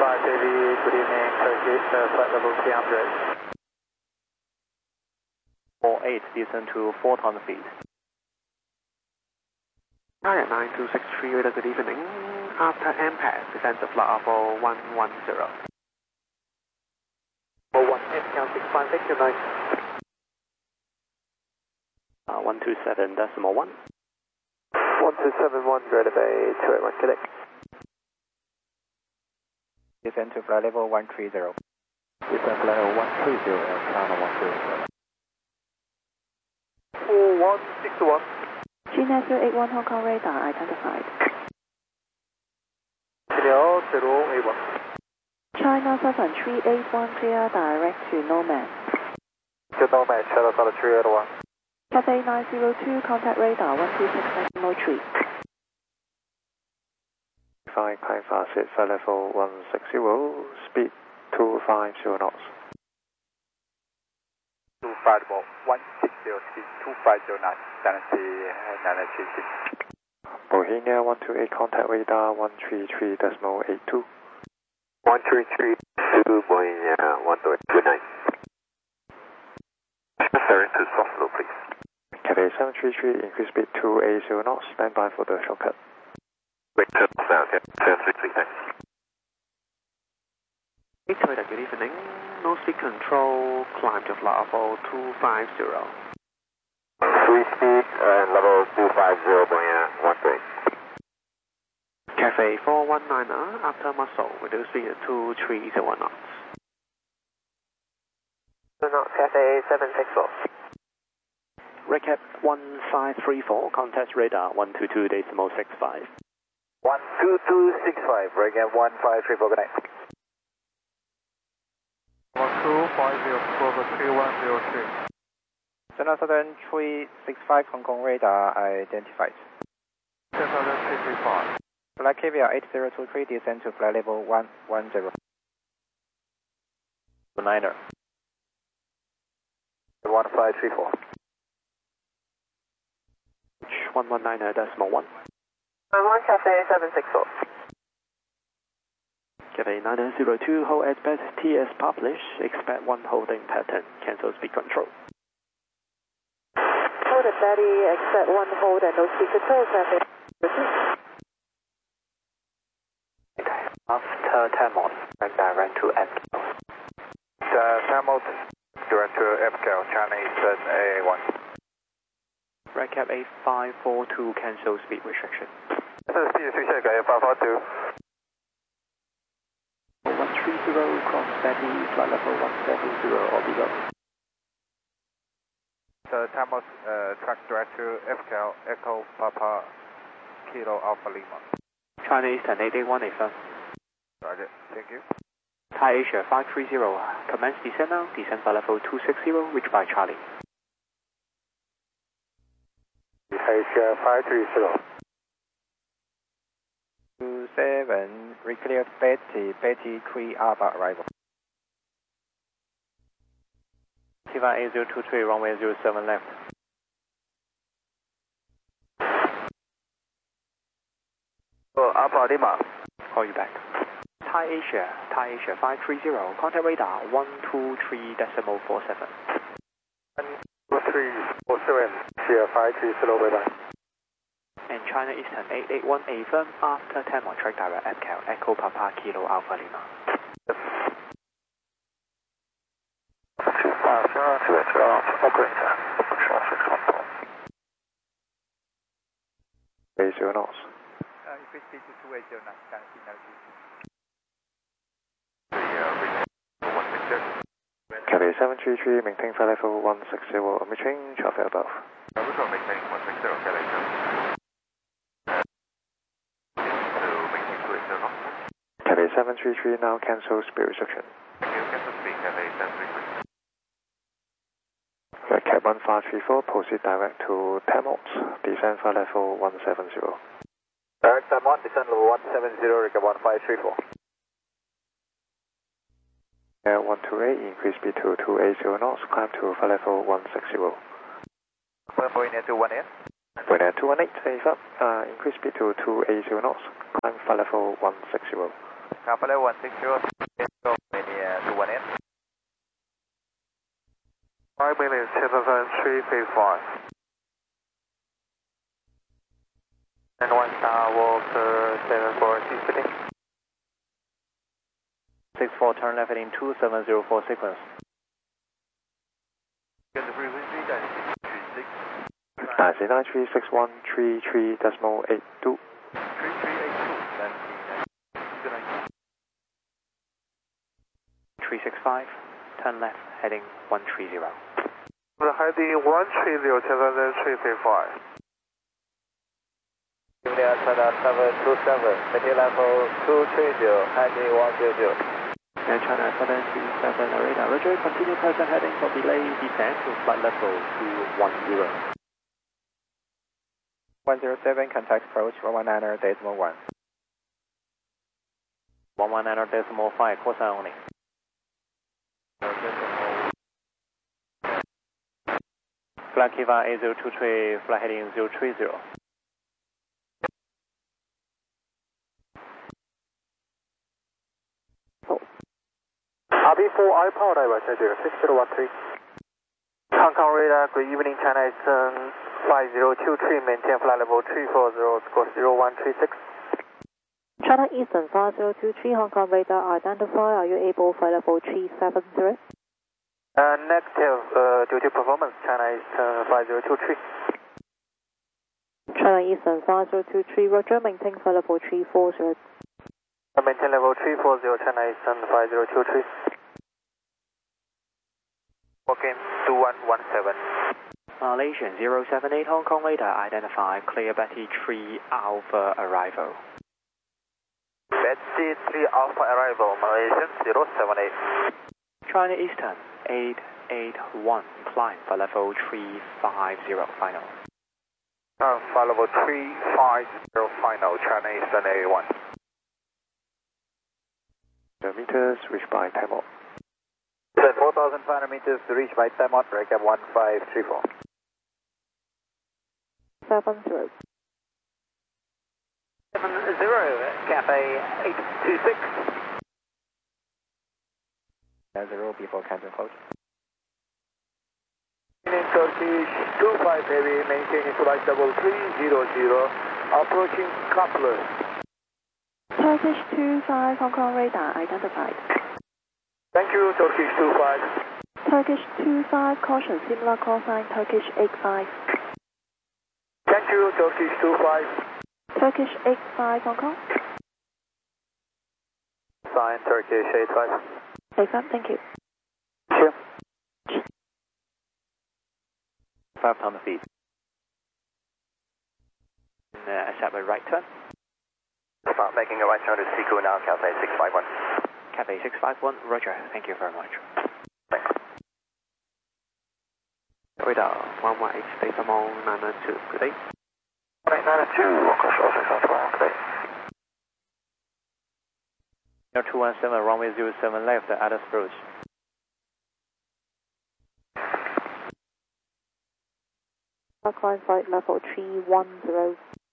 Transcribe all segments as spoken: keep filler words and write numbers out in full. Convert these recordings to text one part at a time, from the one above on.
five Navy, good evening, Turkish, uh, flight level three hundred. four eight, descend to four thousand feet. Target nine two six three, radar good evening. After M pass, descend to flight level one one zero. one F count six five, thank you, nice. Uh, one two seven decimal one. one two seven one, Grade Bay two eight one, Quebec. Descend to flight level one three zero. Descend flight level one three zero, China one two zero. four one six one. G nine zero eight one Hong Kong radar identified. zero zero eight one. China seven three eight one, clear direct to Nomad. To Nomad, China seven three eight one. Cathay nine zero two, contact radar one two six decimal three. Five climb fast at flight level one six zero, speed two five zero knots. two five zero, one six zero, speed two five zero knots, Dynasty nine three six. Bohemia one two eight, contact radar one three three decimal eight two. one three three two, Bohemia one two eight, good night. Transferring to soft low, please. Cathay seven three three, increase speed two eight zero knots, stand by for the shortcut. Wait, turn off now, okay. seven three three, thanks. Victoria, good evening. No speed control, climb to flight level two five zero. Free speed and level two five zero, Bohemia one two eight. Cathay four one nine, after muscle, reduce speed to two three zero knots. Knots, Cathay seven six four. Recap one five three four, contact radar one two two decimal six five. one two two six five, Recap one five three four, good night. one two five zero, three one zero three. China Southern three six five, Hong Kong radar identified. China Southern three three five. Flight K V L eight zero two three, descend to flight level one one zero. Niner. one five three four. one one nine decimal one. one Cathay seven six four. Cathay nine zero two, hold as best T S published, expect one holding pattern, cancel speed control. Hold at Betty, expect one hold and no speed control, traffic. After Tamil, and direct to M K L. The Tamil, direct to M K L, China Eastern A one. Recap eight five four two, cancel speed restriction. Speed restriction, eight five four two. one three zero, cross Betty, flight level one seven zero or below. The Tamil, uh, track direct to M K L, Echo Papa Kilo Alpha Lima. China Eastern eight eight one, affirm. Roger, thank you. Thai Asia five three zero, commence descent now, descent flight level two six zero, reach by Charlie. Asia five three zero. two seven, recleared Betty, Betty three Alpha arrival. T Y eight zero two three, runway zero seven left. Oh, Alpha Lima. Call you back. Thai Asia, Thai Asia five three zero, contact radar one two three decimal four seven. one two three four seven, Asia five three zero, bye bye. And China Eastern eight eight one, affirm, after ten on track direct M K L, Echo Papa Kilo Alpha Lima. Operator, traffic control. eight zero knots. Uh, increase speed to two eight zero knots, Dynasty nine three six. Cathay seven three three, maintain flight level one six zero, emitting, traffic above. Original maintain one six zero, Cathay seven. To maintain two eight zero knots. Cathay seven three three, now cancel speed restriction. Thank you, cancel speed, Cathay seven three three. Red Cap one five three four, proceed direct to Tamil, descend flight level one seven zero. Direct Tamil, descend level one seven zero, Recap one five three four. Air one two eight, increase speed to two eight zero knots, climb to flight level one six zero. Going near to one eight. Going near two one eight, safe up, uh, increase speed to two eight zero knots, climb flight level one six zero. Kappa level one six zero, Romania two one eight. five minutes, seven three phase five. And one star, Walker seven four six fifteen. six four, turn left heading two seven zero four sequence. Get the frequency, Dynasty three six. Dynasty nine three six one three three decimal eight two. three three eight two, Dynasty good night. three six five, turn left heading one three zero. The heading one three zero, seven three phase five. Julia China seven two seven, city level two three zero, heading one zero zero. And China seven two seven, radar, Roger, continue present heading for delay, descent to flight level two one zero. one zero seven, contact approach one one nine decimal one. one one nine decimal five, course only. Flight Kiva eight zero two three, flight heading zero three zero. R B four, I power diver, schedule six zero one three. Hong Kong radar, good evening, China Eastern five zero two three, maintain flight level three four zero, score zero one three six. China Eastern five zero two three, Hong Kong radar identify. Are you able flight level three seven zero? Uh, negative, uh, due to performance, China Eastern five zero two three. China Eastern five zero two three, Roger, maintain flight level three four zero. Uh, maintain level three four zero, China Eastern five zero two three. Okay, two one one seven. Malaysian zero seven eight, Hong Kong radar identify, clear Betty three Alpha arrival. Betty three Alpha arrival, Malaysian zero seven eight. China Eastern eight eight one, climb for level three five zero, final. Uh, flight level three five zero, final, China Eastern eight one. The meters reached by time out. four thousand five hundred meters to reach by time out, break up one five three four. seven zero. seven zero, Cathay eight two six. zero before canton close. In Turkish two five heavy, maintaining flight level three zero zero, approaching Kaplan. Turkish two five, Hong Kong radar identified. Thank you, Turkish two five. Turkish two five, caution, similar call sign, Turkish eight five. Thank you, Turkish two five. Turkish eight five, Hong Kong. Sign, Turkish eight five. eight five, thank you. Sure. five hundred feet. And, uh, accept a right turn. Start making a right turn to Siku now, Cathay six five one. Cathay six five one, Roger, thank you very much. Thanks. Radar one one eight, decimal nine nine two, good day. nine nine two, control six one twelve, good day. two one seven, runway zero seven left, Alice approach. Climb flight level three one zero.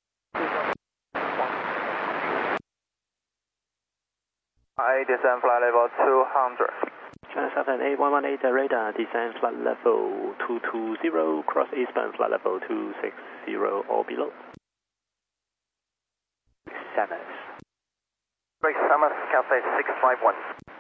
I descend flight level two hundred. China seven eight one one eight, radar, descend flight level two two zero, cross eastbound flight level two six zero or below. Summers. Great Summers, Cathay six five one.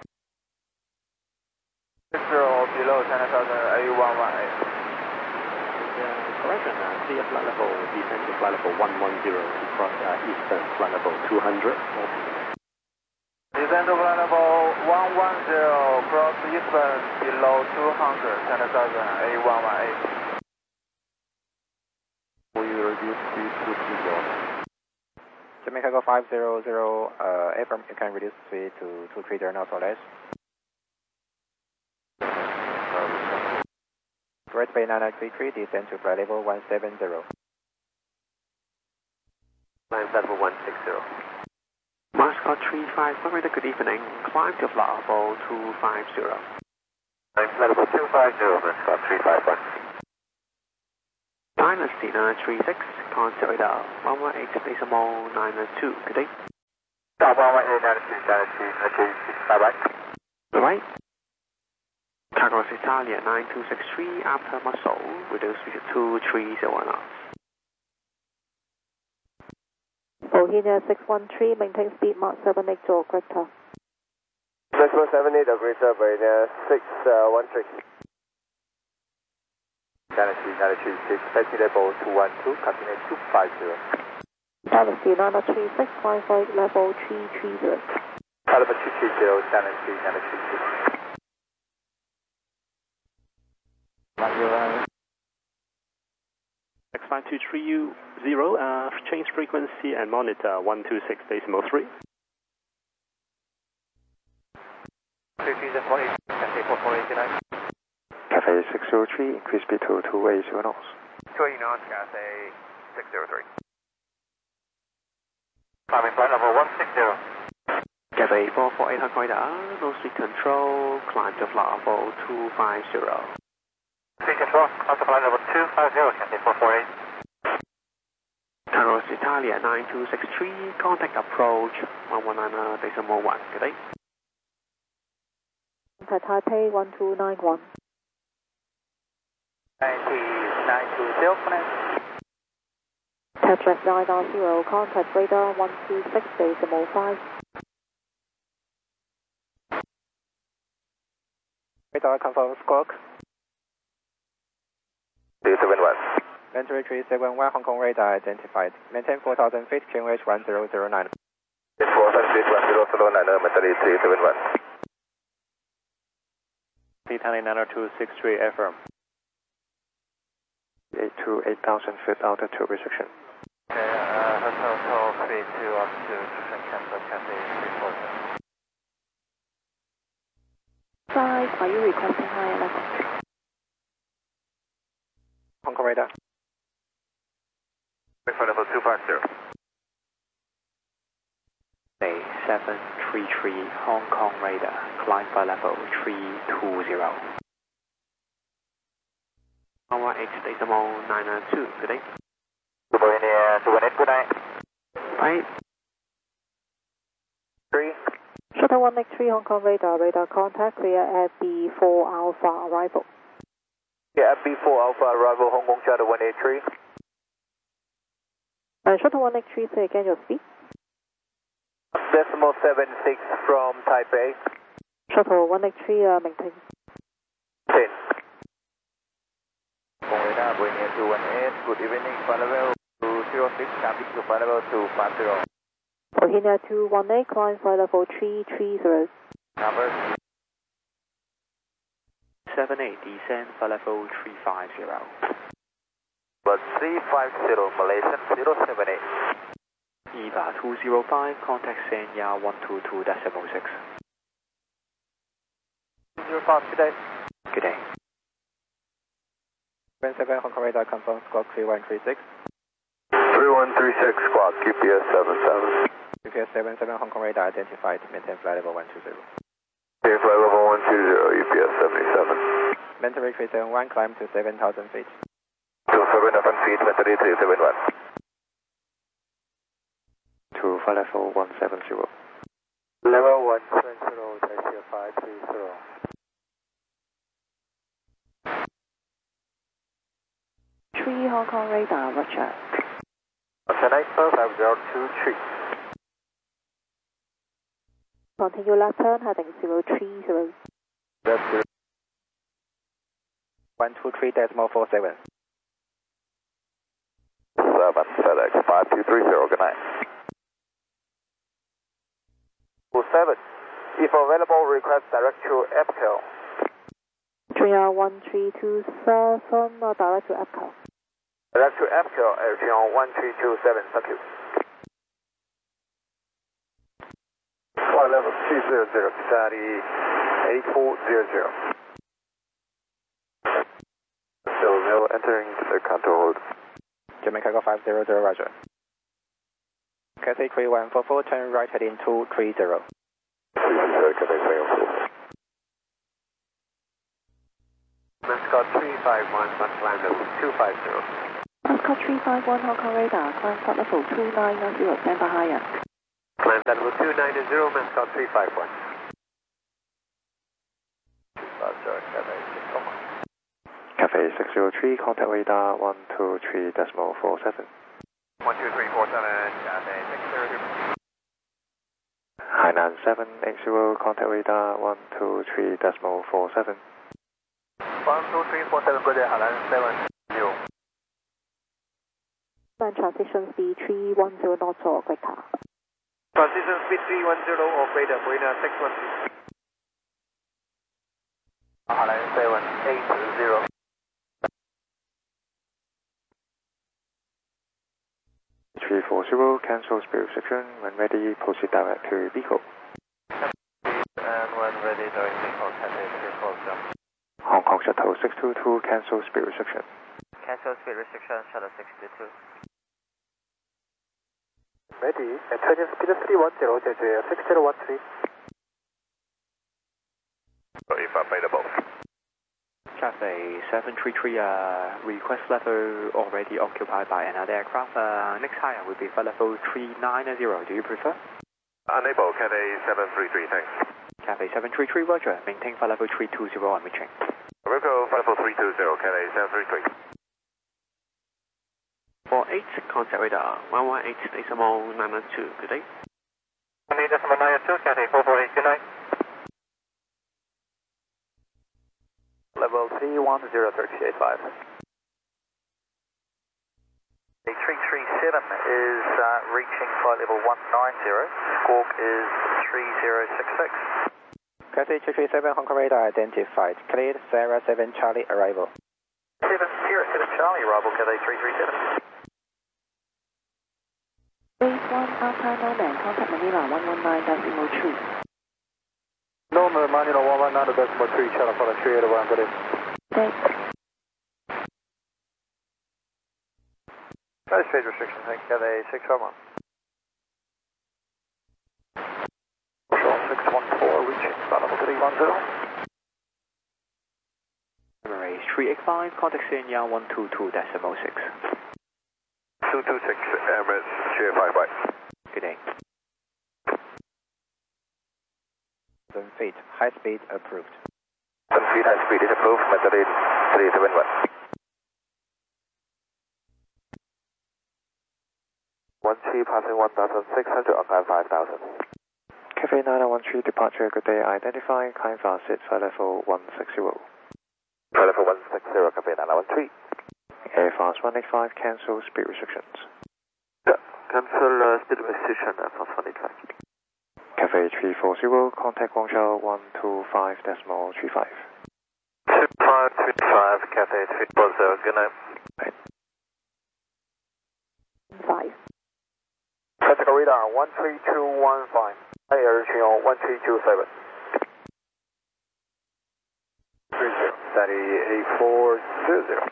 six zero below, China seven eight one one eight. Correction, uh, clear flight level, descend to flight level one one zero to cross uh, eastbound flight level two hundred. Descend to flight level one one zero, cross eastbound below two hundred, China seven eight one one eight. We reduce speed to three zero. Jamaica go five zero zero, uh, affirm, you can reduce speed to two three zero knots or less. Great Bay nine nine three three, descend to flight level one seven zero. Climb level one six zero. Mascot three five, Florida, good evening. Climb to flight level two five zero. Climb level two five zero, Mascot three five one. Dynasty nine three six, contact radar one one eight, decimal nine nine two, good day. Alpha one eight nine two, China two, okay, bye bye. Bye bye. Cargo Italia nine two six three after muscle, reduce to two three zero knots. Bohemia six one three, maintain speed Mark seven eight to Greater. six one seven eight, Greater, Bohemia six one three. China two, China two, six, taxi level two one two, continue two five zero. Galaxy nine three six, five five level three three zero. Level two three zero, China two, China two six. X five two three U zero, uh, change frequency and monitor one two six decimal three. Cathay six zero three, increase speed to two eight zero knots. two eight knots, Cathay six zero three. Climbing flight level one six zero. Cathay four four eight Hong radar, no speed control, climb to flight level two five zero. Speed control, climb to flight level two five zero, Cathay four four eight. Cargo Italia nine two six three, contact approach one one nine decimal one, good day. Contact Taipei one two nine one. nine two zero, connect. Tetris nine zero, contact radar one two six decimal five. Radar confirm squawk. three seven one. Entry three seven one, Hong Kong radar identified. Maintain four thousand feet, Q H one zero zero nine. four thousand feet, one zero zero nine, Matari three seven one. Italy nine two six three, affirm. eight to eight thousand feet altitude restriction. Okay, uh, hotel call three two altitude, cancel Cathay three four zero. Five, are you requesting higher level? Hong Kong radar. Wait for level two five zero. seven three three Hong Kong radar, climb by level three two zero. one eight decimal nine nine two, good day. two one eight, good night. Bye. Three. Shuttle one eight three Hong Kong radar, radar contact, clear at B four Alpha arrival. Yeah, at B four Alpha arrival, Hong Kong Charter one eight three. And Shuttle one eight three, say again your speed. Decimal seven six from Taipei. Shuttle one eight three, uh, maintain. ten. Hong Kong radar, Boeing two one eight, good evening, flight level two zero six, traffic to flight level two five zero. Bohemia two one eight, climb flight level three three zero. Number seven eight, descend flight level three five zero. but three five zero, Malaysian zero seven eight. E V A two zero five, contact Sanya one two two decimal six. zero five, good day. Good day. seven seven Hong Kong radar confirm squawk three one three six. three one three six, squawk, Q P S seven seven. Q P S seven seven Hong Kong radar identified. Maintain flight level one two zero. Maintain flight level one two zero, U P S seventy-seven. Mentally three seven one, climb to seven thousand feet. To seven thousand feet, Matari three seven one. To flight level one seven zero. Level one seven zero, taxi five three zero. Three Hong Kong radar, roger. Chennai five zero two three. Continue left turn, heading zero three zero. That's zero. one two three decimal four seven. seven, FedEx five two three zero, good night. seven. If available, request direct to EPCO. Junior one three two seven, uh, direct to EPCO. Direct to EPCO, Airfield one three two seven, thank you. Flight level two zero zero, Saudi eight four zero zero. zero zero, entering the control hold. Jamaica Go five zero zero, roger. Cathay three one four four, turn right heading two three zero. Mascot three five one, must land level two five zero. Mascot three five one Hong Kong radar, climb flight level two nine zero, stand by higher. Climb level two nine zero, Mascot three five one. Cafe six zero three, contact radar one two three decimal four seven. one two three four seven, Cathay six zero two. Hainan seven eight zero, contact radar one two three decimal four seven. one two three four seven, good day, Hainan seven zero. And transition speed three one zero knots or greater. Transition speed three one zero or greater, Marina six one three. Hainan seven eight zero. three four zero, cancel speed restriction. When ready, proceed direct to Biko. And when ready, direct Biko, Cathay three four zero. Hong Kong Shuttle six two two, cancel speed restriction. Cancel speed restriction, Shuttle six two two. Ready, and turning speed three one zero, J J six zero one three. If available. Cathay seven three three, uh, request level already occupied by another aircraft. Uh, next higher will be flight level three nine zero. Do you prefer? Unable, Cathay seven three three, thanks. Cathay seven three three, roger. Maintain flight level three two zero on reaching. Roco, flight level three two zero, Cathay seven three three. four eight, contact radar one one eight decimal nine two. Good day. one eight decimal nine two, Cathay four four eight, good night. Level three one zero, thirty eight five. The three three seven is uh, reaching flight level one nine zero. Squawk is three zero six six. Cathay three three seven, Hong Kong radar identified. Cleared, Sierra seven Charlie arrival. seven zero seven Charlie arrival, Cathay three three seven. Base one, Alpha Norman, contact Manila one one nine decimal three. Norman, Manila one one nine decimal three, channel for the three eight one, good day. Thanks. Nice phase restriction, thanks, Cathay six one one. six one four, reaching level three one zero. Emirates three eight five, contact Senior one two two decimal six. two two six, Emirates three eight five, bye. Good day. seven feet, high speed approved. seven feet high speed is approved, method three seven one. one three passing one thousand six hundred, on five thousand. Cafe nine one three, departure, good day, identify, kind facet, flight level one six zero. Flight level one six zero, Cafe nine one three. Air Fast one eight five, cancel speed restrictions. Yeah, cancel uh, speed restriction, Air Fast one eight five. Cafe three four zero, contact Guangzhou one two five decimal three five. two five three five, Cafe three four zero, good night. Right. Five. Contact radar one three two one five. Air Chino one three two seven. three zero. Daddy eight four zero zero.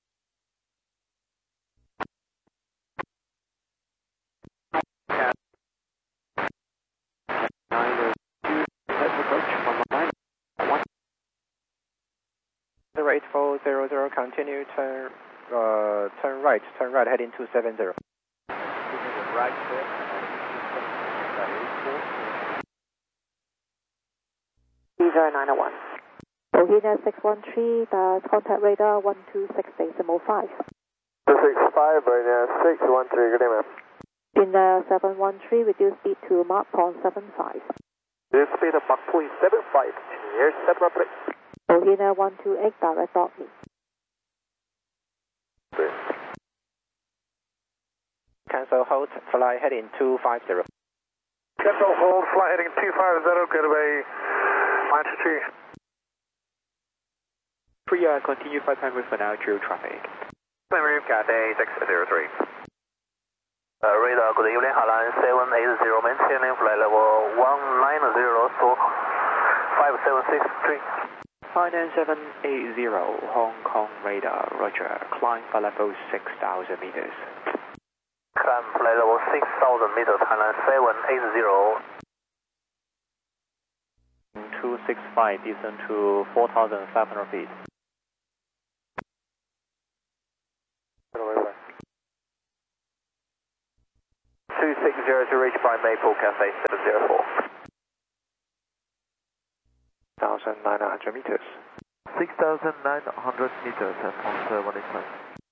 eight four zero zero, continue, turn, uh, turn right, turn right, heading two seven zero. Right there. zero nine one. Bohemia six one three, the contact radar one two six decimal five. two six five, right six one three, good day, ma'am. In the seven one three, reduce speed to Mach point seven five. This speed of Mach point seven five, engineer seven one three. Bohemia one two eight, direct dot me. Cancel hold, fly heading two five zero. Cancel hold, flight heading two five zero, getaway altitude. Pre uh, continue flight time with an altitude traffic. Memory Cathay six zero three. Uh, radar, good evening, Hainan seven eight zero, maintaining flight level one nine zero, so five seven six three. Hainan seven eight zero, Hong Kong radar, roger. Climb flight level six thousand meters. Climb flight level six thousand meters, Hainan seven eight zero. two six five, descend to four thousand five hundred feet. two six zero to reach by Maple Cafe seven zero four. one thousand nine hundred meters. six thousand nine hundred meters at Monster one eight five.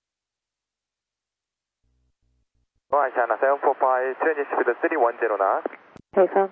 Right, China seven four five, changes to the city one zero nine. Hey, firm.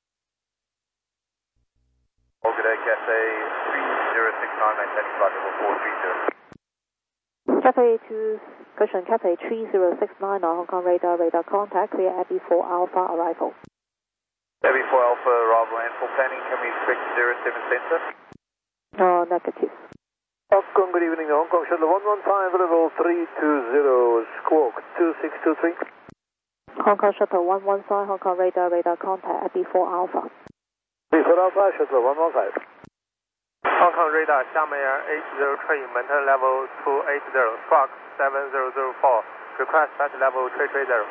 Ogden Cafe three zero six nine, maintaining flight level four three zero. Cathay two, cushion Cathay three zero six nine on Hong Kong radar, radar contact, clear Abbey four Alpha arrival. Abbey four Alpha arrival and for planning, can we expect zero seven center? No, negative. Hong Kong, good evening, Hong Kong Shuttle one one five, level three two zero, Squawk two six two three. Hong Kong Shuttle one one five, Hong Kong radar, radar contact, Abbey four Alpha. Abbey four Alpha, Shuttle one one five. Hong Kong radar, Xiamen Air eight zero three, maintain level two eight zero, Squawk seven zero zero four, request flight level three three zero.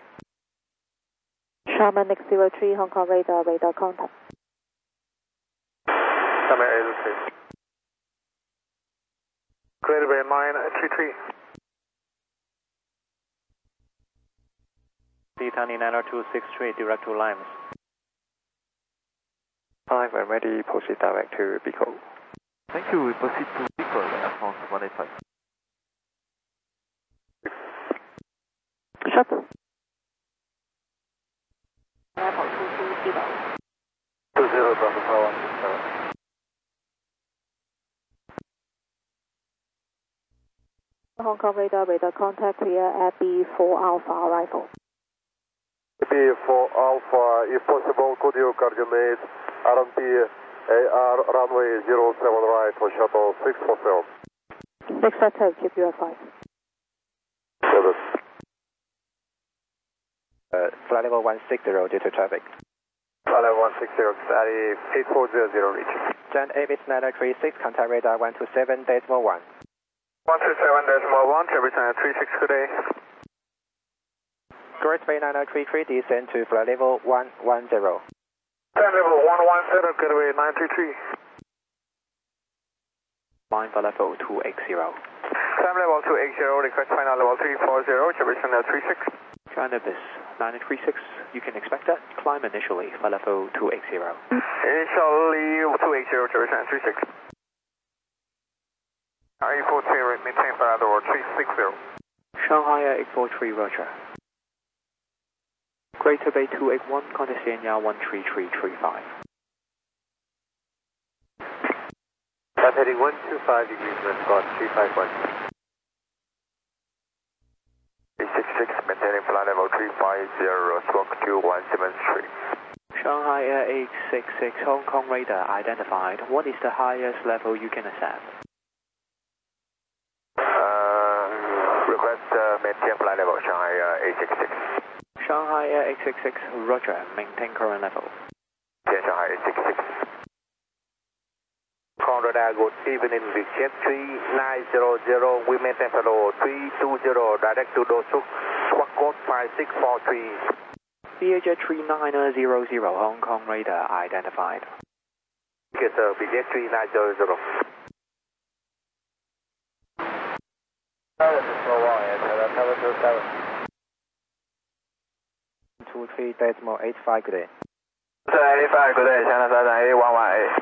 Xiamen X zero three, Hong Kong radar, radar contact. Xiamen Air eight three. Greater Bay nine three three. C Tony nine two six three, direct to Limes. Five when ready, proceed direct to Bicol. Thank you, we proceed to Bicol at Monster one eight five. Shuttle. two zero, Bravo Tower one six seven. Hong Kong radar, radar contact, clear Abbey four Alpha arrival. Abbey four Alpha, if possible, could you coordinate R M P A R runway zero seven right for shuttle six four seven? six four seven, keep you at five. Seven. Uh, flight level one six zero due to traffic. Flight level one six zero, static eight four zero zero, reach. Jan Avis nine three six, contact radar one two seven decimal one. one two seven decimal one, Cherry China three six, good day. Great Bay nine three three, descend to flight level one one zero. Flight level one one zero, Gateway nine three three. Line for level two eight zero. Climb level two eight zero, request final level three four zero, Cherry China three six. China Bis nine three six, you can expect that. Climb initially for level two eight zero. Initially two eight zero, Cherry China three six. R E fourteen, maintain flight level three six zero. Shanghai Air eight four three, Roger. Greater Bay two eight one, contact C N Y one three three three five. That's heading one two five degrees west, squad three five one. three six six, maintaining flight level three five zero, squawk two one seven three. Shanghai Air eight six six, Hong Kong radar identified. What is the highest level you can accept? Uh, request uh, maintain flight level, Shanghai uh, eight six six. Shanghai Air eight six six, Roger, maintain current level. Yeah, Shanghai eight six six. Radar, good evening, Vietjet three nine zero zero, we maintain flight level three two zero, direct to Dosuk, squawk code five six four three. Vietjet three nine zero zero, Hong Kong radar identified. Okay, sir, Vietjet three nine zero zero. two three decimal eight five, good day. eight five, good day, China Southern eight one one eight.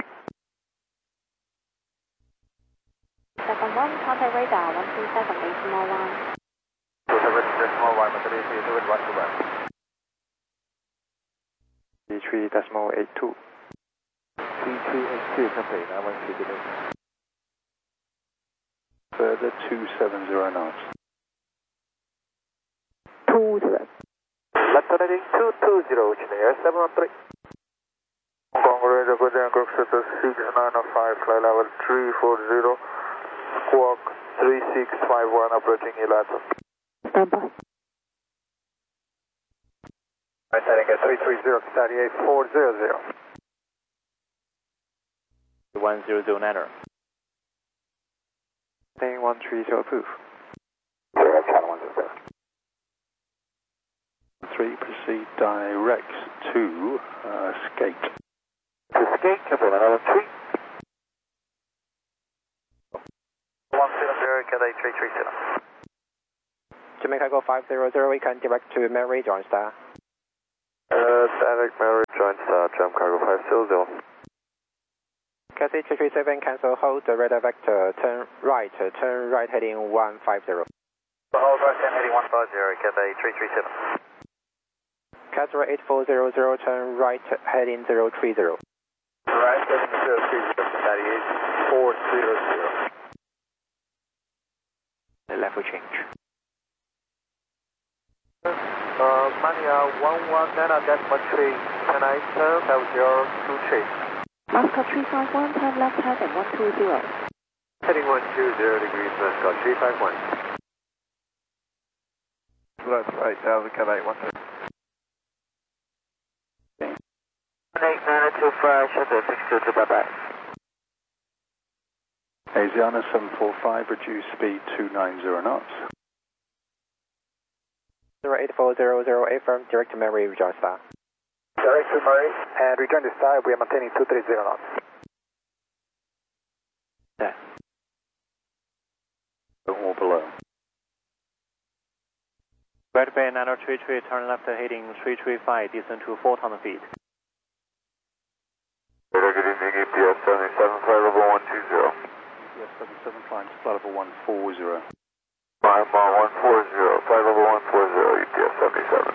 Second one, contact radar one two seven decimal one. two seven decimal one, Mercedes three two one two one. D three decimal eight two. D three eight two, copy, nine one three, good day. Further two seven zero knots. two zero. Left heading two two zero, China Air seven one three. Hong Kong radar, good day, Group Center six nine five, flight level three four zero, squawk three six five one, approaching Elata. Stand by. Right heading at three three zero, thirty eight four zero zero. one zero zero niner. Thing one three zero approved. Direct channel one zero zero. three, proceed direct to uh, Skate. To Skate, copy, level three. one zero zero, Cathay three three zero. Jamaica Go five zero zero, we can direct to Mary John Star. Direct Mary joint star, jump cargo five zero zero. Cathay three three seven, cancel, hold the radar vector, turn right, turn right heading one five zero. Hold right ten heading one five zero, Cathay three three seven. Cathay eight four zero zero, turn right heading zero three zero. Right heading zero three zero, Cathay eight four zero zero. The level change. Uh, Mania one one nine, Denmark three, can I turn seven zero two three? Mascot three five one, turn left heading one two zero. Heading one two zero degrees, Mascot three five one. Left right, Delta Cathay one two. eight nine two five, shuttle six two two, bye bye. Asiana seven four five, reduce speed two nine zero knots. zero eight four zero zero, affirm, direct to Mary, rejoin star. Direct to Murray, and return to star, we are maintaining two three zero knots. There. Or below. Red Bay nine three three, turn left heading three three five, descend to four thousand feet. Good evening, E P S seventy-seven, flight level one two zero. E P S seventy-seven, flying to flight level one four zero. Five mile one four zero, flight level one four zero, E P S seventy-seven.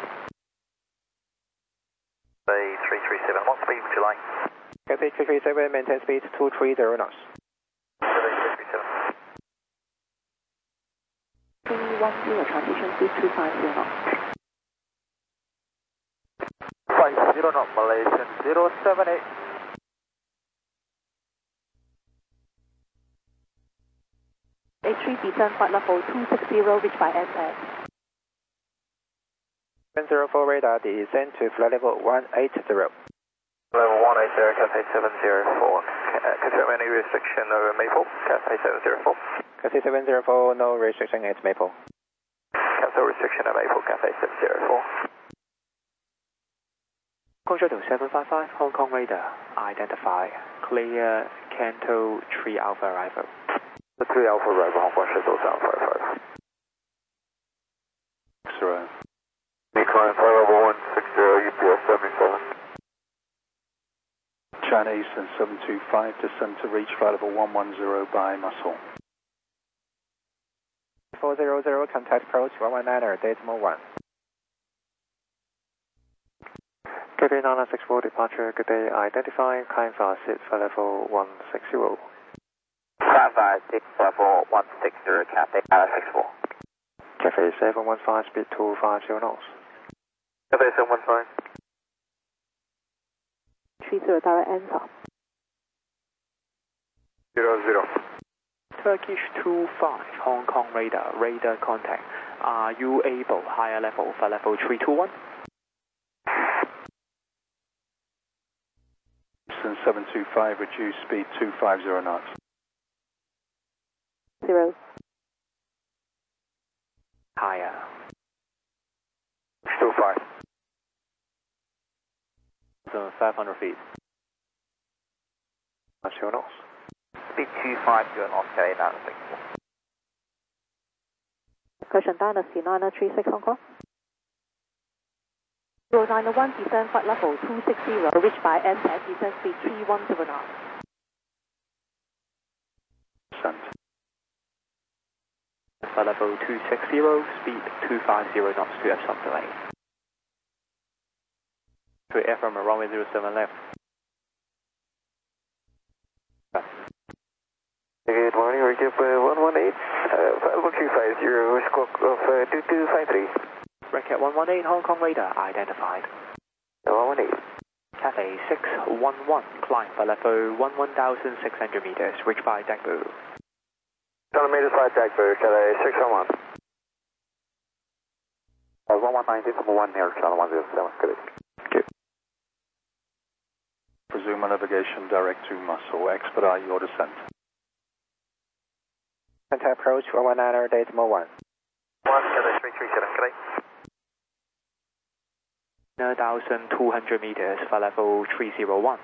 Bay three three seven, what speed would you like? Cathay three three seven, maintain speed two three zero knots. Cathay three three seven. three one zero, transition speed two five zero knots. five zero knot, Malaysian zero seven eight. A three, descend flight level two six zero, reached by S S. seven zero four radar, descend to flight level one eight zero. Level one eight zero, Cathay seven zero four. Uh, confirm any restriction over Maple, Cathay seven zero four. Cathay seven zero four, no restriction at Maple. Cancel restriction at Maple, Cathay seven zero four. Control seven five five, Hong Kong radar, identify, clear, Canto three Alpha arrival. The three Alpha arrival, Hong Kong Shuttle seven five five. Zero. Decline flight level one six zero, U P S seventy-seven. China Eastern seven two five, descend to reach flight level one one zero by Muscle. four zero zero, contact approach one one nine, decimal one. Cathay nine six four, departure, good day, identify, climb fast, sit flight level one six zero. five five six level one six zero, Cathay nine six four. Cathay seven one five, speed two five zero knots. Cathay seven one five. three zero, direct answer. Zero zero. Turkish two five, Hong Kong radar, radar contact. Are you able, higher level, flight level three two one? Eastern seven two five, reduce speed two five zero knots. Zero. Higher. two five. So five hundred feet. five zero knots. Speed two five zero knots, Cathay nine six four. Question Dynasty nine three six, Hong Kong. zero nine one, descend flight level two six zero, reached by N T E C, descend speed three one zero knots. Descent. Flight level two six zero, speed two five zero knots to absorb delay. To air from runway zero seven left. Good morning, recap uh, one one eight, uh, one two five zero, squawk of uh, two two five three. Racket one one eight, Hong Kong radar, identified. one one eight. Cathay six one one, climb flight level one one thousand six hundred meters, reached by Dagbu. one hundred meters flight deck for Cathay six one one. Uh, one one nine, decimal one near channel one zero seven, good. Okay. Resume my navigation direct to Muscle. Expedite your descent. Contact approach one one nine, decimal one. one, Cathay three three seven, good. one thousand two hundred meters, flight level three zero one.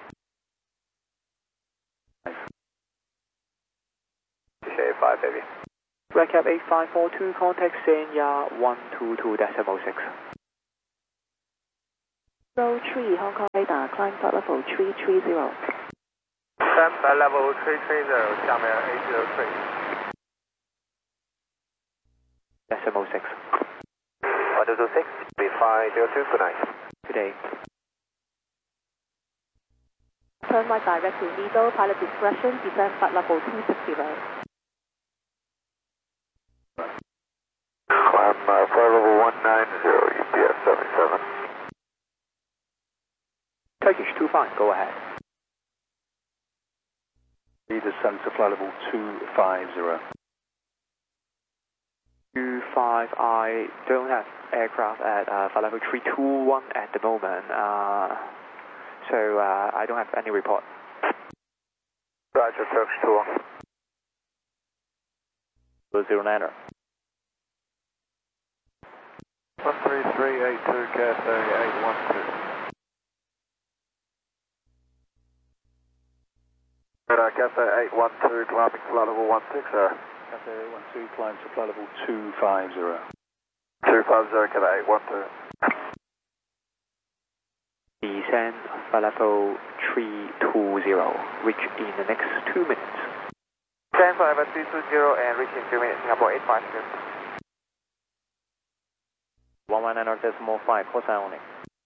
five, baby. Recap eight five four two, contact Senya one two two decimal six. Row three, Hong Kong radar, climb flight level three three zero. Climb flight level three three zero, 下面eight zero three. Decimal six. one two two six, three five zero two, good night. Good day. Turn right direct to Lido, pilot discretion, descend flight level two six zero. Climb uh, flight level one nine zero, U P S seventy-seven. Turkish two five, go ahead. Descend to flight level two five zero. two five, I don't have aircraft at uh, flight level three two one at the moment, uh, so uh, I don't have any report. Roger, Turkish two one. zero niner. one three three eight two, Cathay eight one two. Radar Cathay eight one two, climbing flight level one six zero. Cathay eight one two, climb to flight level two five zero. two five zero, Cathay eight one two. Descend flight level three two zero, reach in the next two minutes. Descend flight level three two zero and reach in two minutes, Singapore eight five two. one one nine decimal five, cosine only.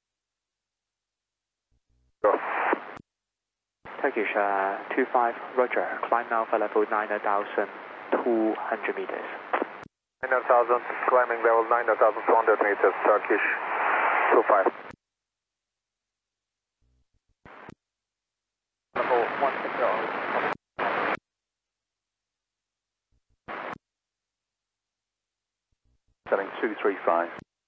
Go. Turkish uh, two five, roger, climb now flight level nine thousand two hundred meters. nine thousand, climbing level nine thousand two hundred meters, Turkish two five. Level one six zero. Setting two three five.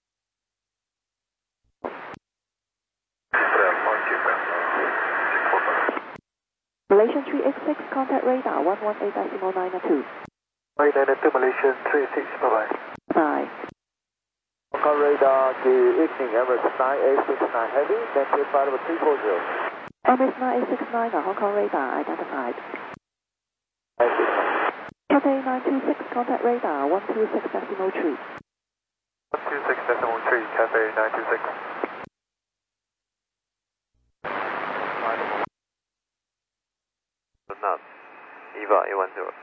Malaysian three eight six, contact radar one one eight decimal nine two. nine two Malaysian three six, bye-bye. Bye. Hong Kong radar, good evening, Emirates nine eight six nine heavy, then to flight level three four zero. Emirates nine eight six nine, Hong Kong radar identified. nine six nine. Cathay nine two six, contact radar one two six decimal three. one two six decimal three, Cathay nine two six. Not Eva eight one zero.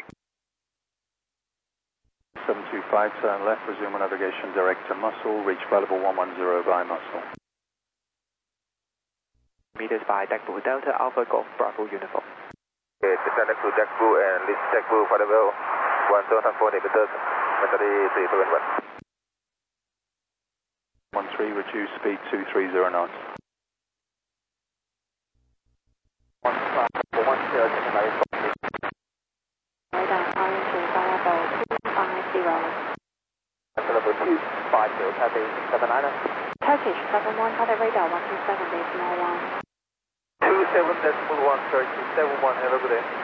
seven two five, turn left, resume navigation direct to Muscle, reach flight level one one zero by Muscle. Meters by Dagbu, Delta Alpha Golf Bravo Uniform. Okay, descend to Dagbu and reach Dagbu for level one thousand forty meters, battery three two one. one three, reduce speed two three zero knots. one five one zero, Radar current to flight level two five zero. level two five zero, Cathay seven nine. Turkish seven one, contact radar one two seven decimal one. two seven decimal one, Turkey seven one, have a good day.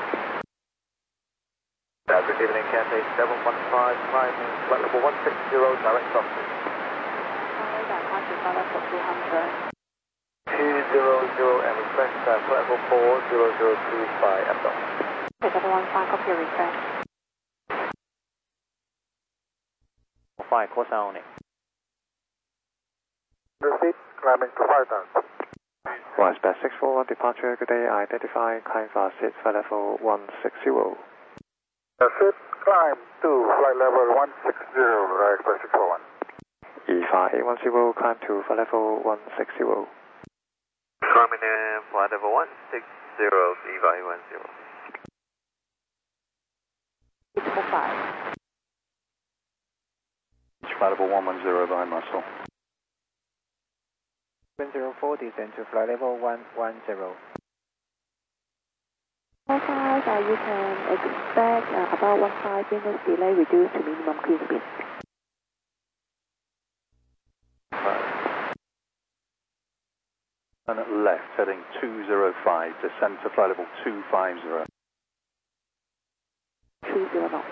Uh, good evening, Cathay seven one five, climbing flight level one six zero, direct stop. Radar climb to flight level two hundred. two zero zero and request uh, flight level four zero zero two by Abdul. Okay, seven one five, copy your request. five, cosine only. Proceed, climbing to five thousand. Westbus six four one, departure, good day, identify, climb fast, sit, flight level one six zero. Proceed, climb to flight level one six zero, right, Express six four one. E five eight one zero, climb to flight level one six zero. Climbing in flight level one six zero, Eva eight one zero. Decimal five. Reach flight level one one zero by Muscle. seven zero four, descend to flight level one one zero. Four five, uh, you can expect uh, about one five minutes delay reduced to minimum cruise speed. And left, heading two zero five, descend to flight level two five zero. three zero knots.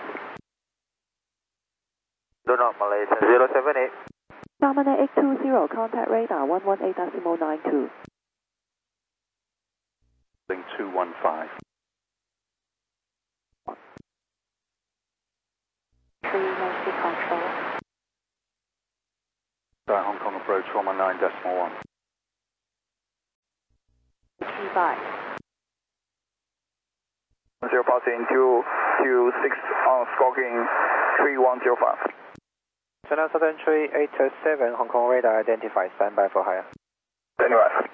Do not Malaysia zero seven eight. Dominant eight two zero, contact radar one one eight decimal nine two. Heading two one five. Three Nancy control. Sorry, Hong Kong approach one one nine decimal one. five. Zero passing two two six on squawking three one zero five. China Southern three eight seven, Hong Kong radar identified, standby for higher. Anyway.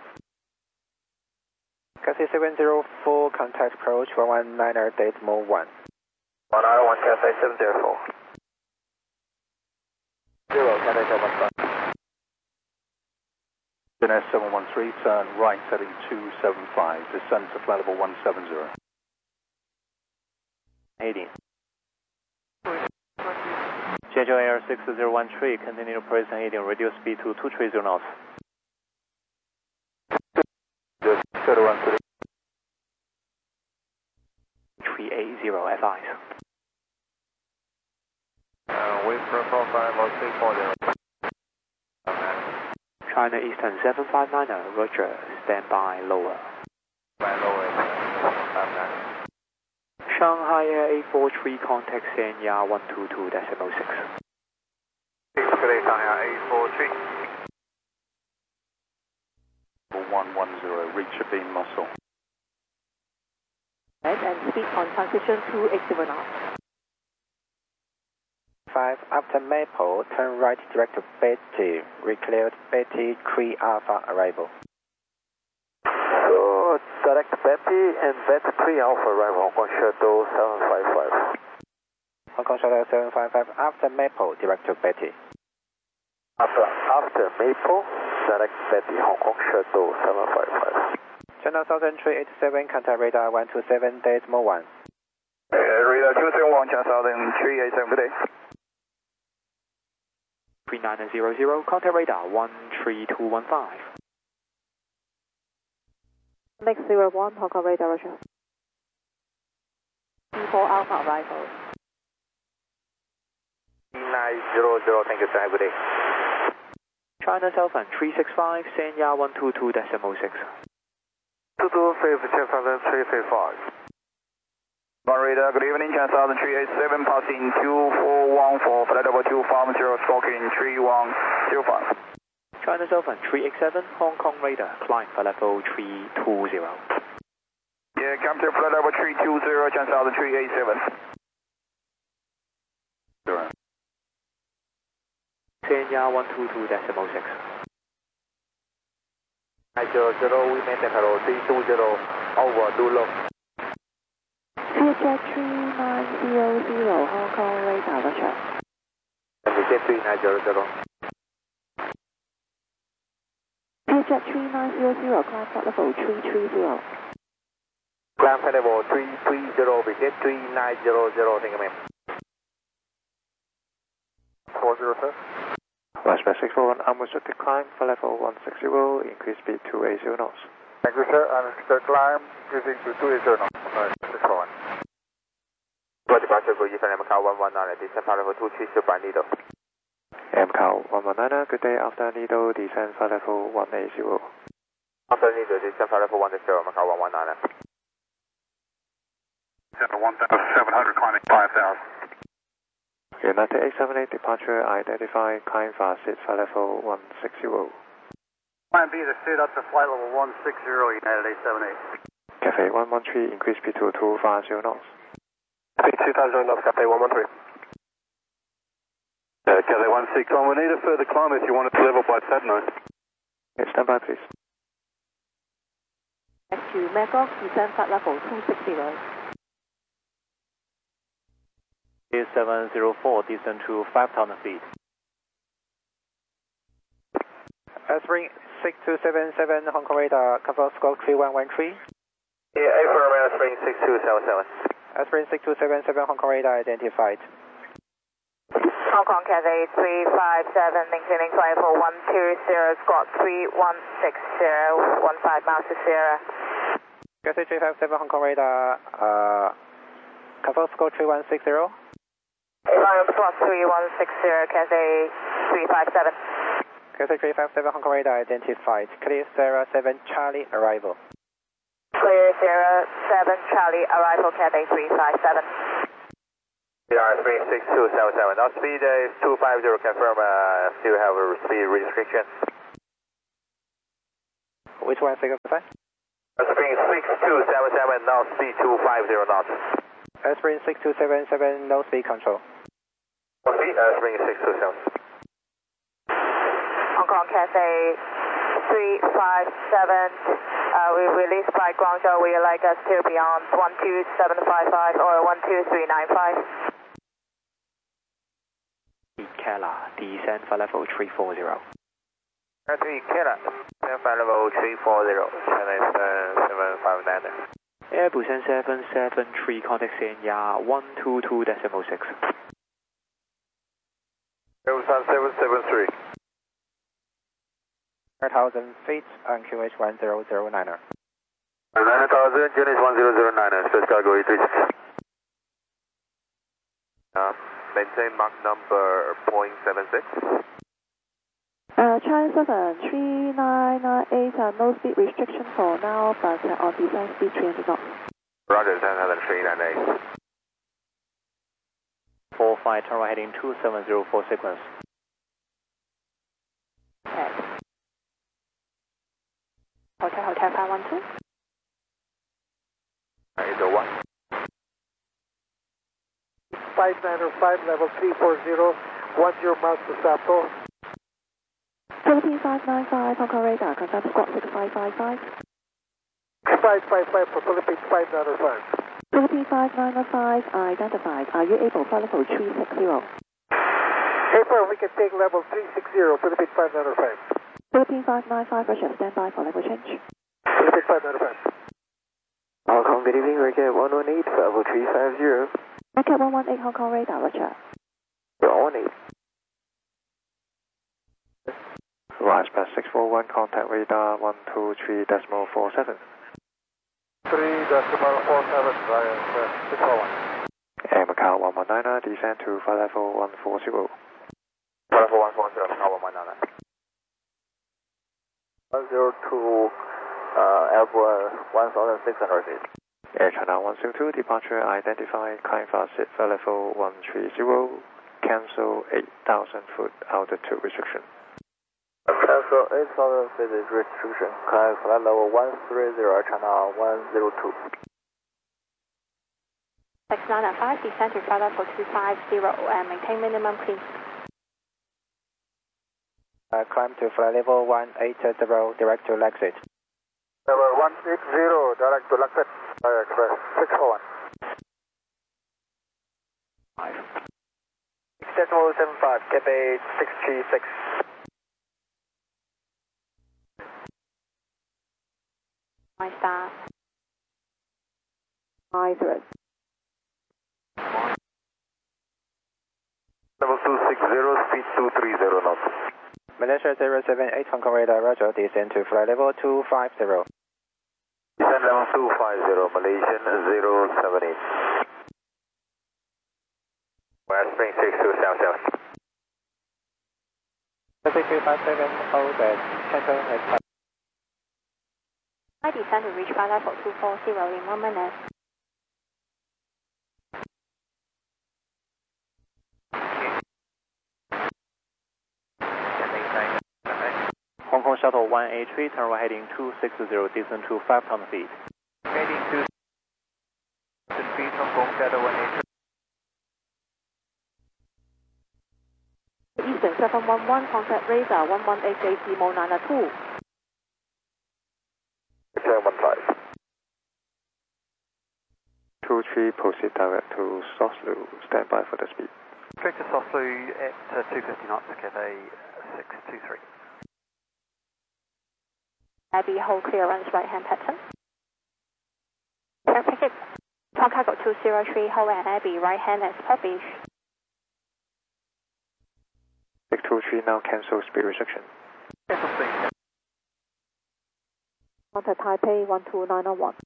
Cathay seven zero four, contact approach one one niner decimal one. one nine one Cathay seven zero four. Zero, Cathay seven one five. N S seven one three, turn right heading two seven five, descend to flight level one seven zero. eighty. Schedule Air six zero one three, continue operation heading, reduce speed to two three zero knots. zero one three. three eight zero, advise. Uh, wait for profile on three four zero. China Eastern seven five niner, Roger, standby lower. By lower, five nine. Shanghai Air eight four three, contact Sanya one two two decimal six. Good day, Sanya eight four three. one one zero, reach a beam muscle. And, and speed on transition two eight zero knots. five, after Maple, turn right direct to Betty, recleared Betty three Alpha arrival. So, direct Betty and Betty three Alpha arrival, Hong Kong Shuttle seven five five. Hong Kong Shuttle seven five five, after Maple, direct to Betty. After, after Maple, direct Betty, Hong Kong Shuttle seven five five. China Southern three eight seven, contact radar one two seven decimal one. Uh, radar two seven one, China Southern three eight seven, good day. three nine zero zero, contact radar one three two one five. Next zero one, Hong Kong radar, Roger. B four Alpha arrival. nine zero zero, thank you, sir, good day. China Southern three six five, Sanya one two two decimal six. two two five, China Southern three five five. One radar, good evening, China Southern three eight seven, passing two four one four, flight level two five zero, squawking three one zero five. China Southern three eight seven, Hong Kong radar, climb for level three two zero. Yeah, Captain, flight level three two zero, China Southern three eight seven. Zero. Sanya one two two decimal six. nine zero zero, we maintain hello, three two zero, over, do low. Vietjet three nine zero zero, Hong Kong radar, Roger. Vietjet three nine zero zero. Vietjet three nine zero zero, climb flight level three three zero. Climb flight level three three zero, Vietjet three nine zero zero, thank you, ma'am. four zero, sir. Flashback six four one, unrestricted climb for level one six zero, increase speed two eight zero knots. Thank you, sir. Unrestricted climb, increasing to two eight zero knots. six four one. Good departure, good evening, M C A one one nine, descend flight level two three zero by Needle. M C A one one niner, good day, after Needle, descend for level one eight zero. After Needle, descend flight level one eight zero, M C A one one nine. one thousand seven hundred, climbing five thousand. United eight seven eight, departure identified, climb fast, sit for level one six zero. Plan B to sit up to flight level one six zero, United eight seven eight. Cathay one one three, increase speed to two five zero knots. Speed two thousand knots, Cathay one one three. Uh, Cathay one six one, we need a further climb if you want it to level by Sadno. Okay, stand by please. Next to Magog, descend flight level two six zero. seven zero four, descend to five thousand feet. Spring six two seven seven, Hong Kong radar, confirm squawk three one one three. Yeah, affirm, Spring six two seven seven. Spring six two seven seven, Hong Kong radar identified. Hong Kong Cathay three five seven, maintaining flight for one two zero, squawk three one six zero, one five miles to Sierra. Cathay three five seven, Hong Kong radar, uh, confirm squawk three one six zero. Affirm, squawk three one six zero, Cathay three five seven. Cathay three five seven, Hong Kong radar identified. Clear Sierra seven Charlie arrival. Clear Sierra seven Charlie arrival, Cathay three five seven. We are Spring six two seven seven. Now speed uh, is two five zero, confirm uh, still have a speed restriction. Which one, Signal five? Spring six two seven seven, now speed two five zero knots. Spring six two seven seven, no speed control. Speed, Spring six two seven. Hong Kong Cathay three five seven, uh, we released by Guangzhou, would you like us to be on one two seven five five or one two three nine five? Keller, descend for level three four zero. three Keller, descend for level three four zero, China Eastern seven five nine. Airbus seven seven three, contact C N Y one two two decimal six. Airbus seven seven three. nine thousand feet on Q H one zero zero nine. nine thousand, Q H one zero zero nine, space cargo eight three six. Uh, maintain Mach number point seven six. Uh, China seven three nine nine eight, uh, no speed restriction for now, but uh, on descent speed three hundred knots. Roger, ten thousand three nine eight. four five, turn right heading two seven zero four sequence. Okay. Hotel, Hotel five one two. eight oh one. five nine five, level three four zero, ten miles to Sapo. Philippine five nine five, Hong Kong radar, confirm squawk six five five five. five five five for Philippines five nine five. Philippine five nine five, identified. Are you able for level three six zero? April, we can take level three six zero, Philippines five nine five. Philippine five nine five, Russia, stand by for level change. Philippines five nine five. Hong Kong, good evening, Racket one one eight, level three five zero. Racket one one eight, Hong Kong radar, Roger. one one eight. Rise pass six four one, contact radar one two three decimal four seven. three decimal four seven, Ryan, six four one. Air Macau one one nine, descend to flight level one four zero. Flight level one four zero, Macau one one nine. one zero two, uh, Alpha one thousand six hundred feet. Air China one zero two, departure identified, climb fast, sit flight level one three zero, cancel eight thousand foot altitude restriction. Cancel eight thousand feet restriction, climb flight level one three zero, China one zero two. six nine five, descend to flight level two five zero and maintain minimum clean. Uh, climb to flight level one eight zero, direct to exit. Level one eight zero, direct to Exit, Fire Express, six four one. six decimal seven five, Cathay six three six. My star. Five zero. Level two six zero, speed two three zero knots. Malaysia zero seven eight, Hong Kong radar, Roger, descend to flight level two five zero. Descend level two five zero, Malaysian zero seven eight. West Spring six two seven seven. Pacific three five seven, hold at Canton at I descend to reach flight level two four zero in one minute. Hong Kong Shuttle one eight three, turn right heading two six zero, descend to five thousand feet. Heading two thousand feet, Hong Kong Shuttle one eight three. Eastern seven one one, contact radar one one eight eight, Limo nine two. seven one five. two three, proceed direct to Soslu, stand by for the speed. Direct to Soslu at uh, two fifty knots, Cathay six two three. Abbey, hold clearance, right hand pattern. Air ticket, Tom Cargo two zero three, hold and Abbey, right hand as published. six two three, now cancel speed restriction. Contact Taipei one two nine zero one.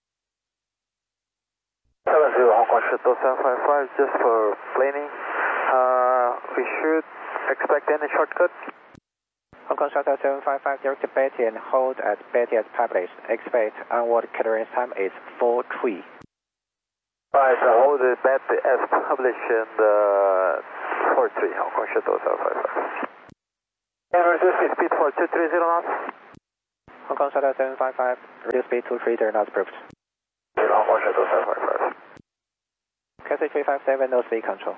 seven zero, Hong Kong Shuttle seven five five, just for planning. Uh, we should expect any shortcut. Hong Kong Shuttle seven five five, direct to Betty and hold at Betty as published. Expect onward clearance time is four three. Right, so hold it Betty as published in the four three, Hong Kong Shuttle seven five five. And reduce speed for two three zero knots. Hong Kong Shuttle seven five five, reduce speed two three zero knots approved. Hong Kong Shuttle seven five five. Cathay three five seven, no speed control.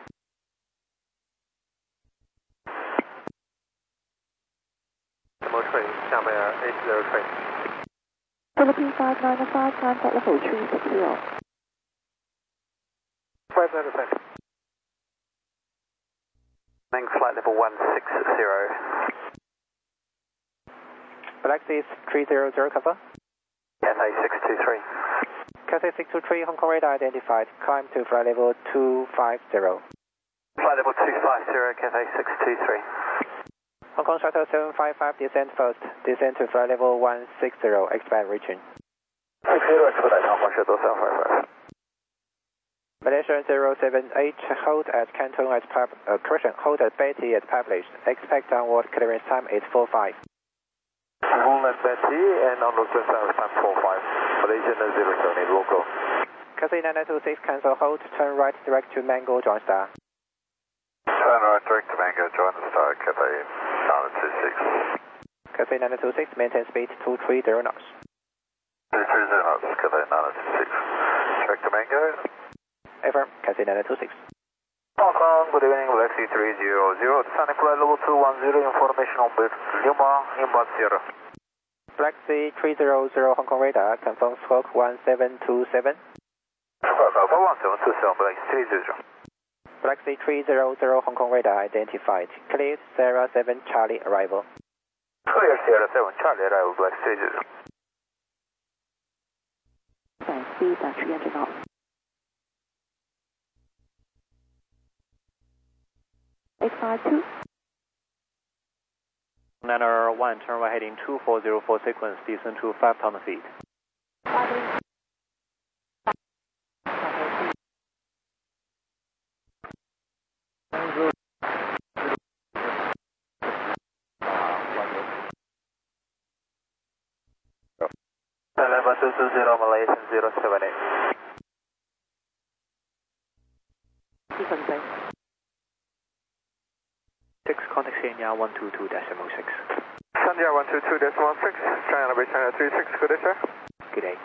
Demo train, 下面 eight zero train. Philippine five nine five, climb flight level three sixty. five nine five. Flight level one six zero. Galaxy three zero zero cover. Cathay six two three. Cathay six two three, Hong Kong radar identified. Climb to flight level two five zero. Flight level two five zero, Cathay six two three. Hong Kong Shuttle seven five five, descend first. Descend to flight level one six zero, expect reaching. six zero, expedite Hong Kong Shuttle seven five five. Malaysia zero seven eight, hold at Canton as pub, uh, correction, hold at Betty as published. Expect downward clearance time is four five. Hold at Betty and on local service time four five. Malaysia zero seven eight, local. Cathay nine nine two six, cancel hold, turn right direct to Mango, join star. Turn right direct to Mango, join the star, Cathay nine nine two six. Cathay nine nine two six, maintain speed two three zero knots. two three zero knots, Cathay nine nine two six. Direct to Mango. Affirm, Cathay nine nine two six. Hong Kong, good evening, Galaxy three zero zero, descending flight level two one zero, information on base Lima, inbound Sierra. Galaxy three zero zero, Hong Kong radar, confirm squawk one seven two seven. Squawk Alpha one seven two seven, Galaxy three zero zero. Galaxy three zero zero, Hong Kong radar identified. Cleared, Sierra seven, Charlie arrival. Clear, Sierra seven, Charlie arrival, Galaxy three zero zero. Flight speed at three hundred knots. eight five two. Niner one, turn right heading two four zero four sequence, descend to five thousand feet. eleven two two zero, Malaysian zero seven eight. Sequencing. six, contact Sanya one two two decimal six. Sanya one two two decimal six, China base China three six, good day, sir. Good day.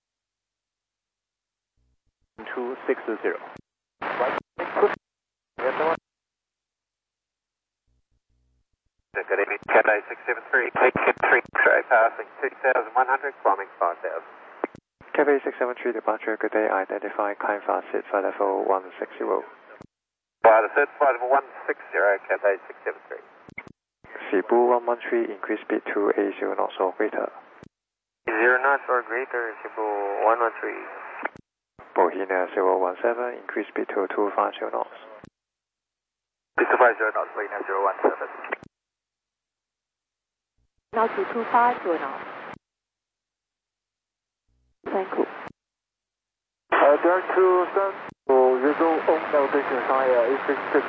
two six zero. Right. Good evening, Cathay six seven three, take it three, try passing six thousand one hundred, climbing five thousand. Cathay six seven three departure, good day, identify, climb fast, sit flight level one six zero. Flight set, flight level one six zero, Cathay six seven three. Cebu one one three, increase speed to eight zero knots or greater. Zero knots or greater, Cebu one one three. Bohina zero one seven, increase speed to two five zero knots. two five zero knots, Bohina zero one seven. Now to two five zero knots. Thank you. Uh, direct to Sun, so visual on navigation higher eight six six.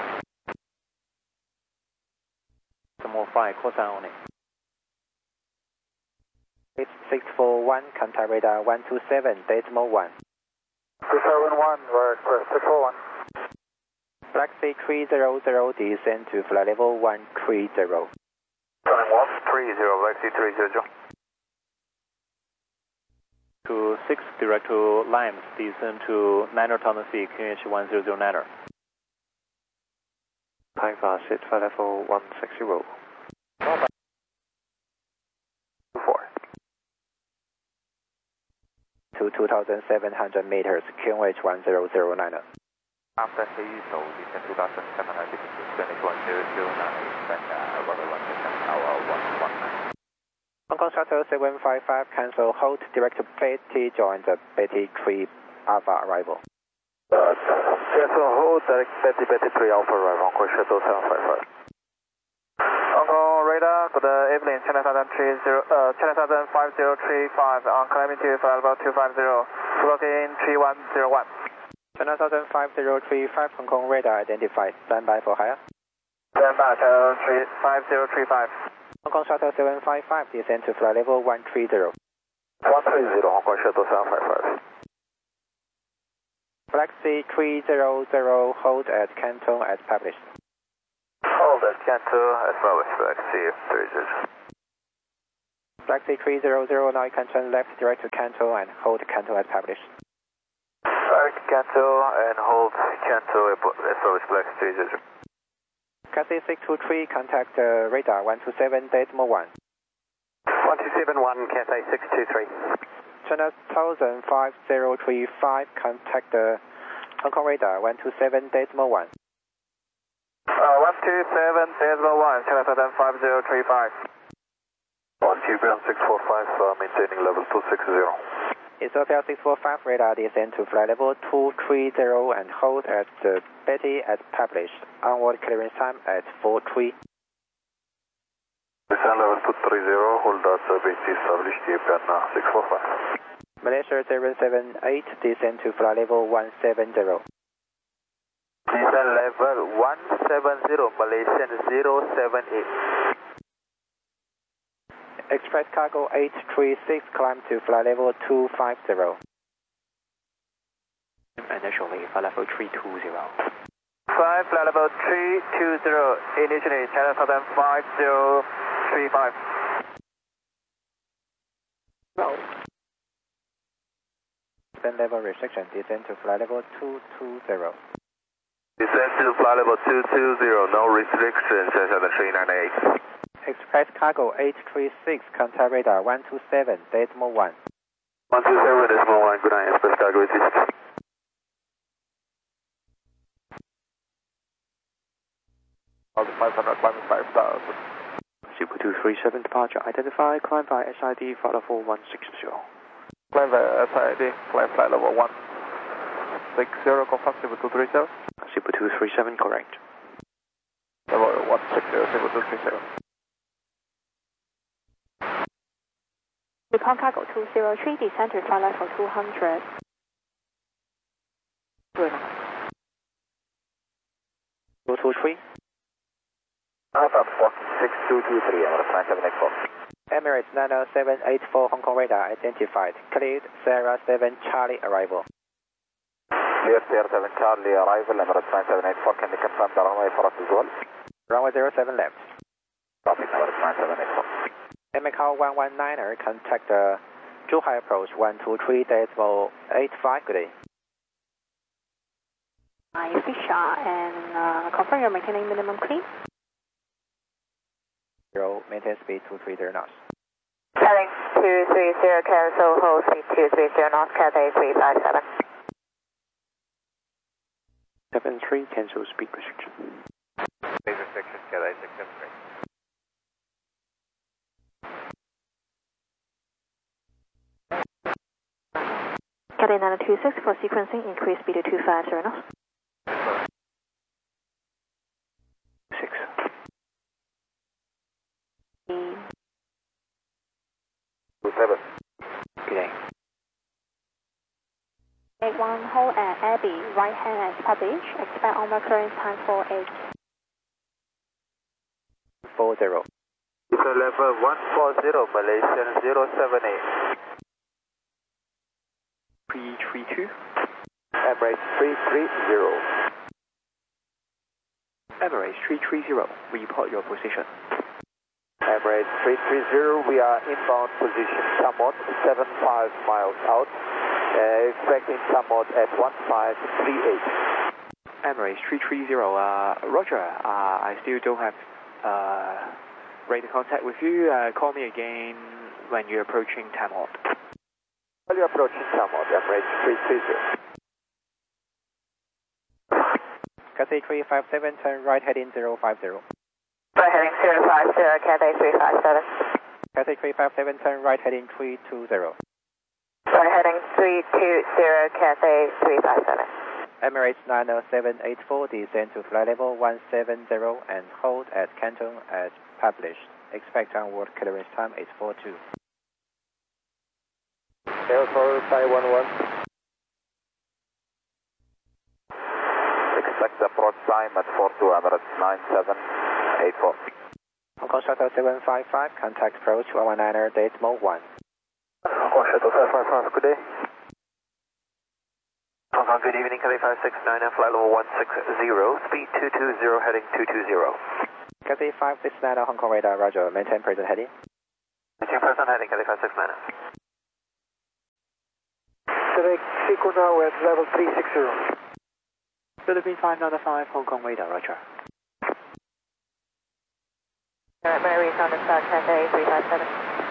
Some more five, call sign only. It's six four one, contact radar one two seven, decimal one. two seven one, request six four one. Galaxy three zero zero, descend to flight level one three zero. Turning one three zero, Galaxy three zero zero. To six, direct to Limes, descend to niner thousand feet, Q H one zero zero niner. Climb fast, sit flight level one six zero. four. To two thousand seven hundred meters, Q H one zero zero niner. After three, so descend two thousand seven hundred meters, Q H one zero zero niner, expect uh, runway one percent, tower one one nine. Hong Kong Shuttle seven five five, cancel, hold, direct to Betty, join the Betty three Alpha arrival. Uh, cancel, hold, direct Betty, Betty three Alpha arrival, Hong Kong Shuttle seven five five. Hong Kong radar, good evening, China Southern three zero, uh, China Southern five zero three five, on climbing to flight level two five zero, clock in three one zero one. China Southern five zero three five, Hong Kong radar identified, stand by for higher. Stand by, China five zero three five. Hong Kong Shuttle seven five five, descend to flight level one three zero. one three zero, Hong Kong Shuttle seven five five. Galaxy three zero zero, hold at Canton as published. Hold at Canton as well as Galaxy three zero zero. Taxi three zero zero, now you can turn left direct to Canto and hold Canto as published. Direct Canto and hold Canto S O S Flex three zero zero. Taxi six two three, contact uh, radar one two seven decimal one. one two seven one, Cathay six two three. China one thousand five zero three five, contact the Hong Kong radar one two seven decimal one. Uh, one two seven decimal one, China one thousand five zero three five. one Q B six four five, uh, maintaining level two six zero. Ethiopia six four five, radar descend to flight level two three zero and hold at uh, Betty as published. Onward clearance time at four three. Descend level two three zero, hold at uh, Betty established, Ethiopian six four five. Malaysia seven seven eight, descend to flight level one seven zero. Descend level one seven zero, Malaysian zero seven eight. Express cargo eight three six, climb to flight level two five zero. Initially, flight level three two zero. Five, flight level three two zero, initially China one thousand five zero three five. No. Descend level restriction, descend to flight level two two zero. Descend to flight level two two zero, no restriction, China three nine eight. Express cargo eight three six, contact radar one two seven decimal one. one two seven decimal one, good night, Express cargo eight three six. five hundred, climbing five thousand. Super two three seven, departure identified, climb by S I D, flight level one six zero. Climb by S I D, climb flight level one six zero, confirm Super two three seven. Super two three seven, correct. Level one six zero, Super two three seven. Report cargo two zero three, descend to flight level two hundred. two two three. Alpha Fox six two two three, Emirates nine seven eight four. Emirates nine oh seven eight four, Hong Kong radar identified. Cleared, Sierra seven Charlie arrival. Clear, Sierra seven Charlie arrival, Emirates nine seven eight four. Can you confirm the runway for us as well? Runway zero seven left. Copy, Emirates nine seven eight four. Macau one one niner, contact the Zhuhai approach one two three decimal eight five, good day. Hi, Fisher, and uh, confirm you're maintaining minimum clean. Zero, maintain speed two three zero knots. Heading two three zero, cancel, hold speed two three zero knots, Cathay three five seven. seven three, cancel speed restriction. Speed restriction, Cathay six seven three. Cathay nine two six for sequencing, increase speed to two five zero knots. six. two seven. Good day. eight one, hold at Abbey, right hand as published. Expect onward clearance time for eight. four zero. Descend level one four zero, Malaysian zero seven eight. three three two. Emirates three three zero. Emirates three three zero, report your position. Emirates three three zero, we are inbound position Samot, seven five miles out. Uh, expecting Samot at one five three eight. Emirates three three zero, uh, Roger, uh, I still don't have uh, radar contact with you. Uh, call me again when you're approaching Samot. While you're approaching Samot, Emirates three three zero. Cathay three five seven, turn right heading zero five zero. Right heading zero five zero, Cathay three five seven. Cathay three five seven, turn right heading three two zero. Right heading three two zero, Cathay three five seven. Emirates nine oh seven eight four, descend to flight level one seven zero and hold at Canton as published. Expect onward clearance time eight four two. Air four five one one. Expect approach time at four two, Emirates nine seven eight four. Hong Kong Shuttle seven five five, contact approach one one niner decimal one. Hong Kong Shuttle seven five five, good day. Hong Kong, good evening, Cathay five six nine, flight level one six zero, speed two two zero, heading two two zero. Cathay five six nine, Hong Kong radar, roger, maintain present heading. Reaching present heading Cathay five six nine. Direct Sequel now at level three six zero. Philippine five nine five, Hong Kong radar, roger. Mary on the start, Cathay three five seven.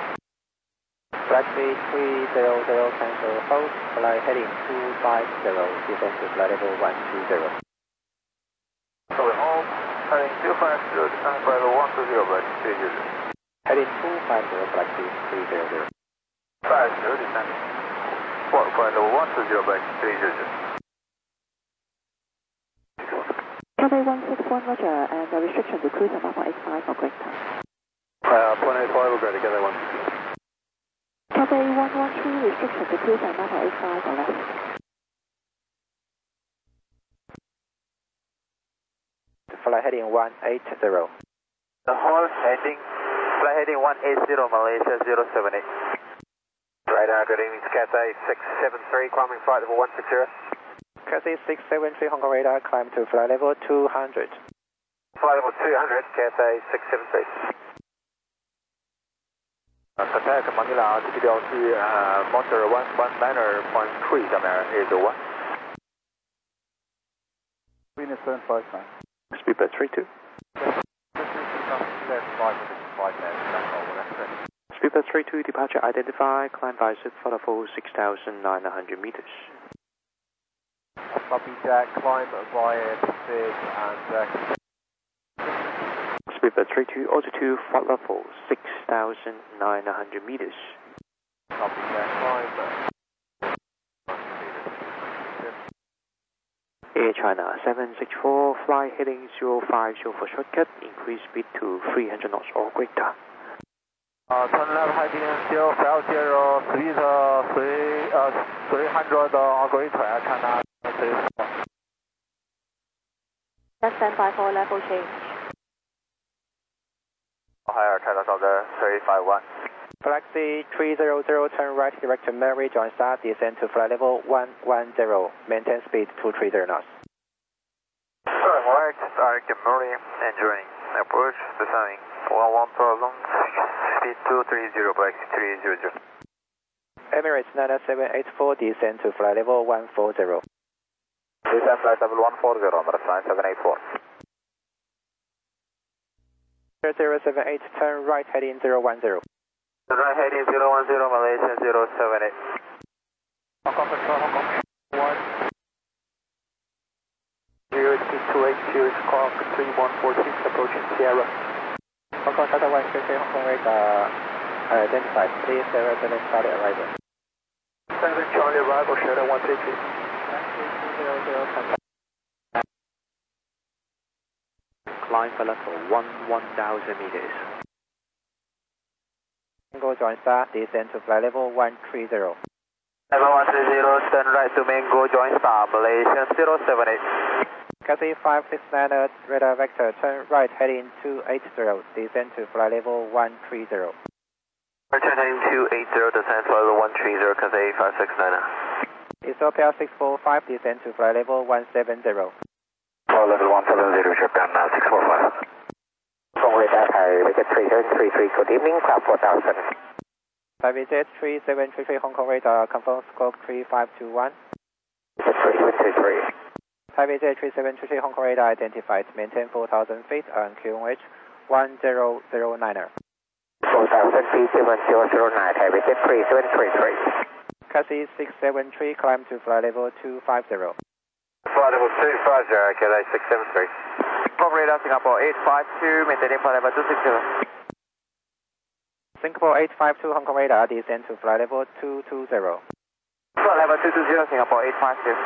Taxi three zero zero, cancel hold, fly heading two five zero, descend to flight level one two zero. So we're all heading two five zero, descend to flight level one two zero, but three zero. Heading two five zero, taxi three zero zero. five zero, descend. Flight level one two zero, but three zero. Cathay one six one, roger, and the restriction to cruise at Mapa eight five for correct time. Uh, point eight five, we're ready, Cathay one. Cathay one one three, restriction to cruise at Mapa eight five or less. Flight heading one eight zero. The whole heading, flight heading one eight zero, Malaysia zero seven eight. Radar, good evening, Cathay six seven three, climbing flight level one six zero. Cathay six seven three, Hong Kong radar, climb to flight level two hundred. Flight level two hundred, Cathay six seven three. Cathay Manila， 这个标是呃 motor one one niner point three 上面 is one。 Venus seven five nine. Speedbird three two. Speedbird three two, departure identified, climb by set for level six thousand nine hundred meters. Copy Jack, climb via Sid and uh, Speedbird three two, altitude flight level six thousand nine hundred meters. Copy Jack, climb. Air China seven six four, fly heading zero five zero for shortcut, increase speed to three hundred knots or greater. Uh, turn left heading zero five zero, speed uh, three, uh, three hundred or greater, Air China three four. Just stand by for level change. Ohio, China Southern three five one. Taxi three zero zero, turn right direct to Mary, join start, descend to flight level one one zero, maintain speed two three zero knots. Turn right, direct to Mary, entering, approach, descending, one one thousand, speed two three zero, black three zero zero. Emirates nine seven eight four, descend to flight level one four zero. Descend flight level one four zero, Emirates nine seven eight four. zero seven eight, turn right heading zero one zero. Right heading zero one zero, Malaysia zero seven eight. Hong Kong Control, Hong Kong one. zero speed two eight zero, Squawk three one four six, approaching Sierra. Hong Kong Shuttle one three three, Hong Kong radar identified, please zero seven Charlie arrival. seven Charlie arrival, Shuttle one three three. zero zero, contact. Climb for level one one thousand meters. Mango join star, descend to flight level one three zero. Level one three zero, turn right to Mango, join star, Malaysian zero seven eight. Cathay five six nine, radar vector, turn right heading two eight zero, descend to flight level one three zero. Return heading two eight zero, descend flight level one three zero, Cathay five six nine. Ethiopia six four five, descend to flight level one seven zero. Flight level one seven zero, Japan six four five. From radar, I get three zero three three, good evening, cloud four thousand. Five Z three seven three three, Hong Kong radar, confirm squawk three five two one. three seven three three. Five Z three seven three three, Hong Kong radar identified, maintain four thousand feet on Q N H one zero zero nine. four thousand feet, one zero zero nine, Five Z three seven three three. Cathay six seven three, climb to flight level two five zero. Flight level two five zero, Cathay six seven three. From radar Singapore eight five two, maintaining flight level two six zero. Singapore eight five two, Hong Kong radar, descend to flight level two two zero. Flight level two two zero, Singapore eight five two.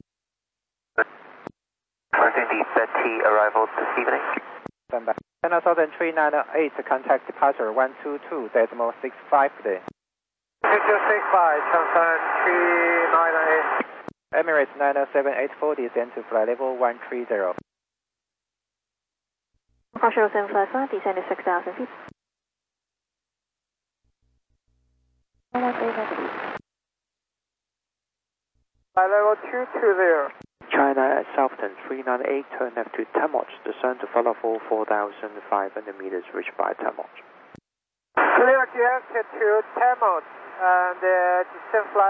Closing the Z T arrival this evening. Stand by. China Southern three nine eight, contact departure one two two decimal six five today. two two six five, Southern three nine eight. Emirates nine seven eight four, descend to flight level one three zero. Partial seven five five, descend to six thousand feet. Flight level two two zero. China at Southern three nine eight, turn left to Tamoch, descend to flight level four thousand five hundred meters, reached by Tamoch. Clear to exit to ten mode and uh, descent flight.